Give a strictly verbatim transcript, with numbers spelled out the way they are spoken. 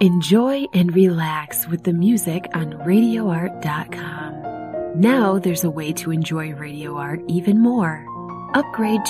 Enjoy and relax with the music on radio art dot com. Now there's a way to enjoy Radio Art even more. Upgrade